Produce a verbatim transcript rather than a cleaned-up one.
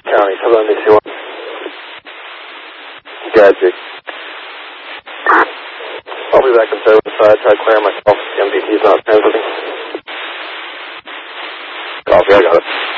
County, seven D C one. Gotcha. I'll be back inside the side, try clearing myself. The M P T's not transmitting. Copy, I got it.